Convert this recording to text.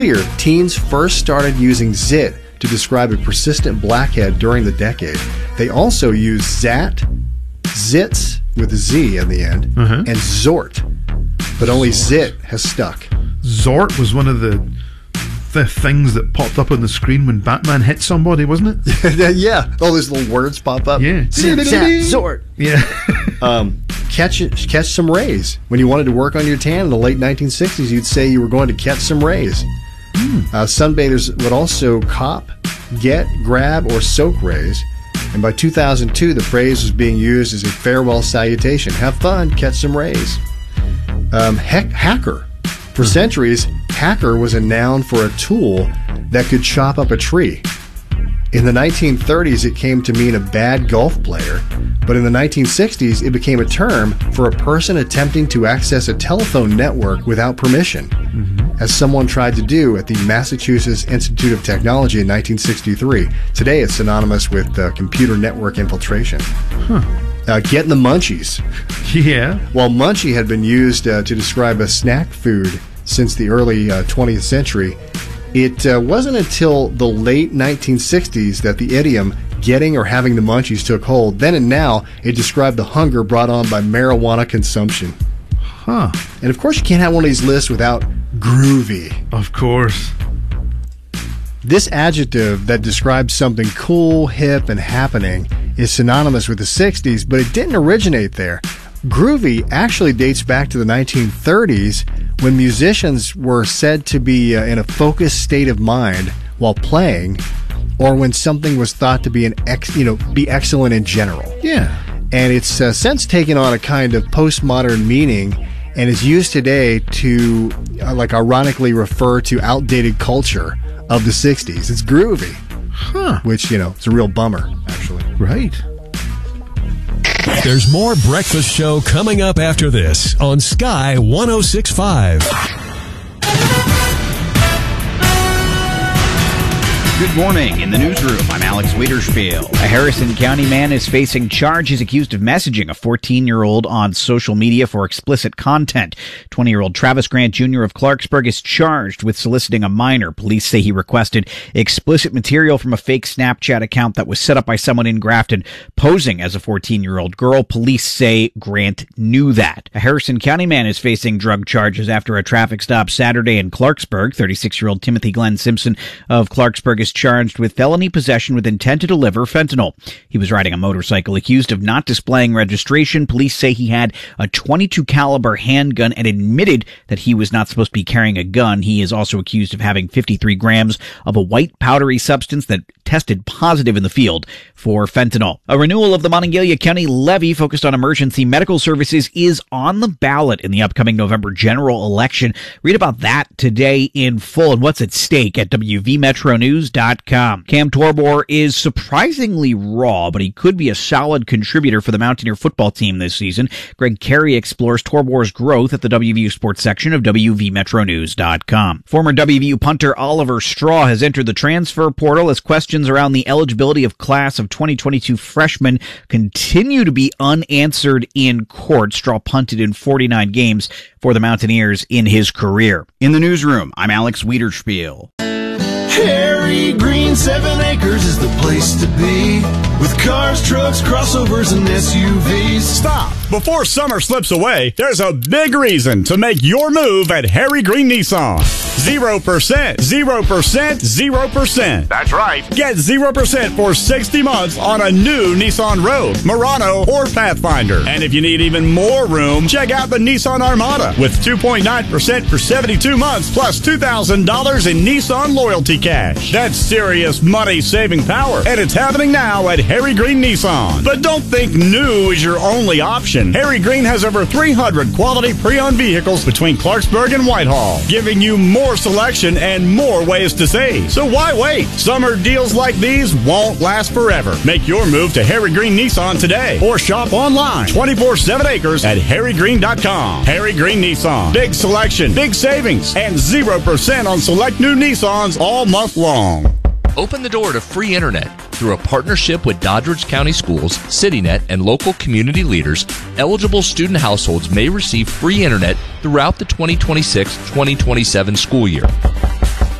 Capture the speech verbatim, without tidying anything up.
Teens first started using zit to describe a persistent blackhead during the decade. They also used zat, zits with a Z in the end, uh-huh. and zort, but only zit has stuck. Zort was one of the the things that popped up on the screen when Batman hit somebody, wasn't it? Yeah, all those little words pop up. Yeah, zit, zat, zort. Yeah. um, catch catch some rays. When you wanted to work on your tan in the late nineteen sixties, you'd say you were going to catch some rays. Mm. Uh, sunbathers would also cop, get, grab, or soak rays. And by two thousand two, the phrase was being used as a farewell salutation. Have fun, catch some rays. Um, heck, hacker. For centuries, hacker was a noun for a tool that could chop up a tree. In the nineteen thirties, it came to mean a bad golf player, but in the nineteen sixties, it became a term for a person attempting to access a telephone network without permission, mm-hmm. as someone tried to do at the Massachusetts Institute of Technology in nineteen sixty-three. Today, it's synonymous with uh, computer network infiltration. Huh. Uh, getting the munchies. Yeah. While munchie had been used uh, to describe a snack food since the early uh, twentieth century, it uh, wasn't until the late nineteen sixties that the idiom getting or having the munchies took hold. Then and now, it described the hunger brought on by marijuana consumption. Huh. And of course, you can't have one of these lists without groovy. Of course. This adjective that describes something cool, hip, and happening is synonymous with the sixties, but it didn't originate there. Groovy actually dates back to the nineteen thirties when musicians were said to be uh, in a focused state of mind while playing, or when something was thought to be an ex, you know, be excellent in general. Yeah. And it's uh, since taken on a kind of postmodern meaning and is used today to, uh, like, ironically refer to outdated culture of the sixties. It's groovy. Huh. Which, you know, it's a real bummer, actually. Right. There's more Breakfast Show coming up after this on Sky one oh six point five. Good morning. In the newsroom, I'm Alex Wiederspiel. A Harrison County man is facing charges accused of messaging a fourteen-year-old on social media for explicit content. twenty-year-old Travis Grant Junior of Clarksburg is charged with soliciting a minor. Police say he requested explicit material from a fake Snapchat account that was set up by someone in Grafton posing as a fourteen-year-old girl. Police say Grant knew that. A Harrison County man is facing drug charges after a traffic stop Saturday in Clarksburg. thirty-six-year-old Timothy Glenn Simpson of Clarksburg is charged with felony possession with intent to deliver fentanyl. He was riding a motorcycle accused of not displaying registration. Police say he had a twenty-two caliber handgun and admitted that he was not supposed to be carrying a gun. He is also accused of having fifty-three grams of a white powdery substance that tested positive in the field for fentanyl. A renewal of the Monongalia County levy focused on emergency medical services is on the ballot in the upcoming November general election. Read about that today in full and what's at stake at W V Metro News dot com. Cam Torbor is surprisingly raw, but he could be a solid contributor for the Mountaineer football team this season. Greg Carey explores Torbor's growth at the W V U sports section of W V Metro News dot com. Former W V U punter Oliver Straw has entered the transfer portal as questions around the eligibility of class of twenty twenty-two freshmen continue to be unanswered in court. Straw punted in forty-nine games for the Mountaineers in his career. In the newsroom, I'm Alex Wiederspiel. Harry Green, seven acres is the place to be. With cars, trucks, crossovers, and S U Vs. Stop! Before summer slips away, there's a big reason to make your move at Harry Green Nissan. Zero percent, zero percent, zero percent. That's right. Get zero percent for sixty months on a new Nissan Rogue, Murano, or Pathfinder. And if you need even more room, check out the Nissan Armada with two point nine percent for seventy-two months plus two thousand dollars in Nissan loyalty cash. That's serious money-saving power, and it's happening now at Harry Green Nissan. But don't think new is your only option. Harry Green has over three hundred quality pre-owned vehicles between Clarksburg and Whitehall, giving you more selection and more ways to save. So why wait? Summer deals like these won't last forever. Make your move to Harry Green Nissan today or shop online twenty-four seven acres at harry green dot com. Harry Green Nissan. Big selection, big savings, and zero percent on select new Nissans all month long. Open the door to free internet. Through a partnership with Doddridge County Schools, CityNet, and local community leaders, eligible student households may receive free internet throughout the twenty twenty-six twenty twenty-seven school year.